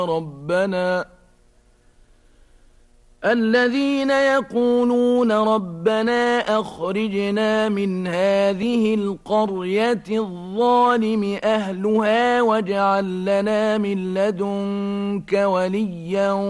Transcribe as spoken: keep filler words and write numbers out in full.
ربنا الذين يقولون ربنا أخرجنا من هذه القرية الظالم أهلها واجعل لنا من لدنك وليا